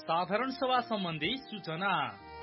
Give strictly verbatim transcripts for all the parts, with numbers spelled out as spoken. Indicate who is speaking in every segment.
Speaker 1: साधारण सभा सम्बन्धी सूचना।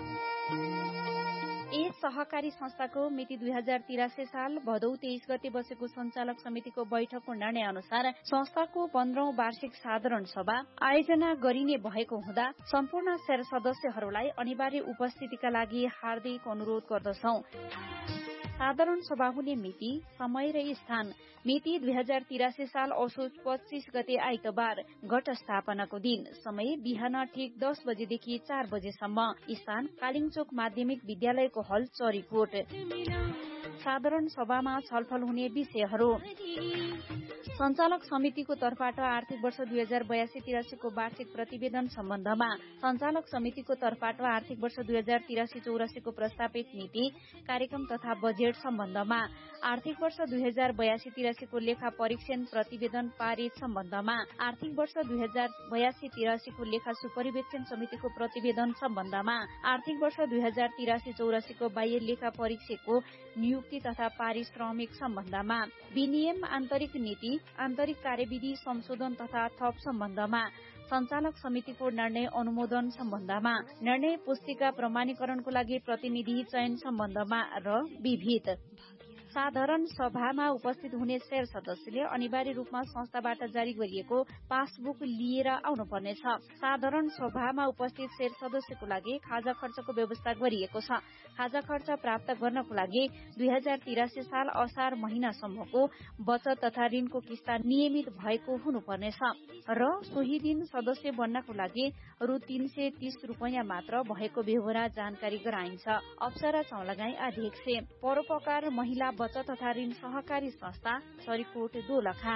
Speaker 2: ए सहकारी संस्थाको मिति दुई हजार तिरासी साल भदौ तेइस गते बसेको सञ्चालक समितिको बैठकको निर्णय अनुसार संस्थाको पन्ध्रौं वार्षिक साधारण सभा आयोजना गरिने भएको हुँदा सम्पूर्ण शेयर सदस्यहरूलाई अनिवार्य उपस्थितिका लागि हार्दिक अनुरोध गर्दछौं। साधारण सभा हुने मिति, समय र स्थान। मिति दुई हजार तिरासी साल असोज पच्चीस गते आइतबार, गट स्थापनाको दिन। समय बिहान ठिक दस बजेदेखि चार बजेसम्म। स्थान कालिङचोक माध्यमिक विद्यालयको हल, चरीकोट। साधारण सभामा छलफल हुने विषयहरू: सञ्चालक समितिको तर्फबाट आर्थिक वर्ष दुई हजार बयासी तिरासीको वार्षिक प्रतिवेदन सम्बन्धमा, सञ्चालक समितिको तर्फबाट आर्थिक वर्ष दुई हजार तिरासी चौरासीको प्रस्तावित नीति, कार्यक्रम तथा बजेट सम्बन्धमा, आर्थिक वर्ष दुई हजार बयासी तिरासीको लेखा परीक्षण प्रतिवेदन पारित सम्बन्धमा, आर्थिक वर्ष दुई हजार बयासी तिरासीको लेखा सुपरिवेक्षण समितिको प्रतिवेदन सम्बन्धमा, आर्थिक वर्ष दुई हजार तिरासी चौरासीको बाह्य लेखा परीक्षकको नियुक्ति तथा पारिश्रमिक सम्बन्धमा, विनियम आन्तरिक नीति, आन्तरिक कार्यविधि संशोधन तथा थप सम्बन्धमा, सञ्चालक समितिको निर्णय अनुमोदन सम्बन्धमा, निर्णय पुस्तिका प्रमाणीकरणको लागि प्रतिनिधि चयन सम्बन्धमा र विविध। साधारण सभामा उपस्थित हुने शेयर सदस्यले अनिवार्य रूपमा संस्थाबाट जारी गरिएको पासबुक लिएर आउनुपर्नेछ। साधारण सभामा उपस्थित शेयर सदस्यको लागि खाजा खर्चको व्यवस्था गरिएको छ। खाजा खर्च प्राप्त गर्नको लागि दुई हजार तिरासी साल असार महिनासम्मको बचत तथा ऋणको किस्ता नियमित भएको हुनुपर्नेछ र सोही दिन सदस्य बन्नको लागि रु तीन सय तीस रूपियाँ मात्र भएको बेहोरा जानकारी गराइन्छ। अप्सरा चौलागाई अध्यक्ष, परोपकार महिला बचत तथा ऋण सहकारी संस्था, चरीकोट, दोलखा।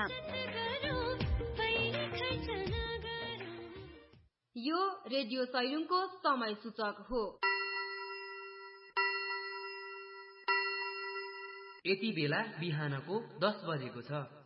Speaker 3: यो रेडियो सैलुङको समय सूचक हो।
Speaker 4: यति बेला बिहानको दस बजेको छ।